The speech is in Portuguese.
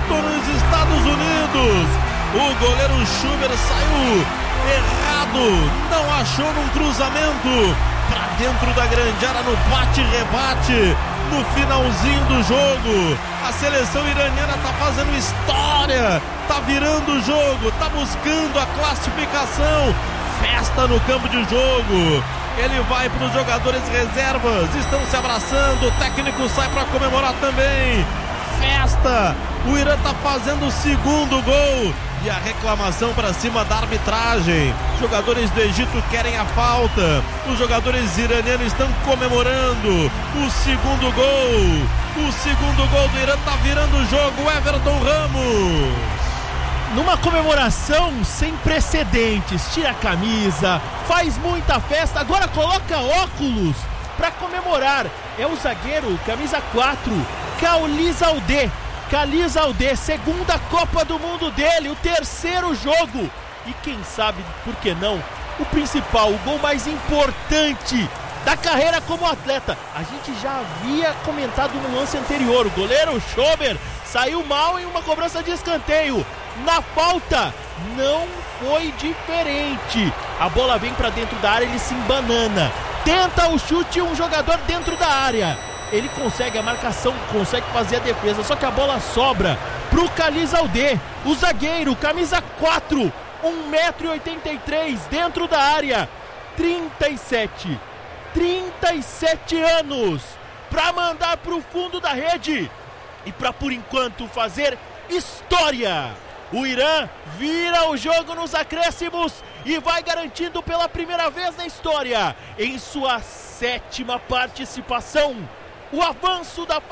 feito nos Estados Unidos. O goleiro Schuber saiu errado, não achou num cruzamento para dentro da grande área no bate-rebate. No finalzinho do jogo, a seleção iraniana tá fazendo história, tá virando o jogo, tá buscando a classificação. Festa no campo de jogo. Ele vai para os jogadores reservas, estão se abraçando, o técnico sai para comemorar também. Festa, o Irã tá fazendo o segundo gol e a reclamação para cima da arbitragem. Jogadores do Egito querem a falta, os jogadores iranianos estão comemorando o segundo gol. O segundo gol do Irã tá virando o jogo. Everton Ramos, numa comemoração sem precedentes, tira a camisa, faz muita festa, agora coloca óculos para comemorar. É o zagueiro, camisa 4, Khaliz Aldé, segunda Copa do Mundo dele, o terceiro jogo. E quem sabe, por que não, o principal, o gol mais importante da carreira como atleta. A gente já havia comentado no lance anterior, o goleiro Schober saiu mal em uma cobrança de escanteio. Na falta, não foi diferente. A bola vem para dentro da área, ele se embanana. Tenta o chute, um jogador dentro da área. Ele consegue a marcação, consegue fazer a defesa, só que a bola sobra pro Khaliz Aldé, o zagueiro, camisa 4, 1,83 m dentro da área. 37 anos para mandar pro fundo da rede e para, por enquanto, fazer história. O Irã vira o jogo nos acréscimos e vai garantindo pela primeira vez na história, em sua 7ª participação, o avanço da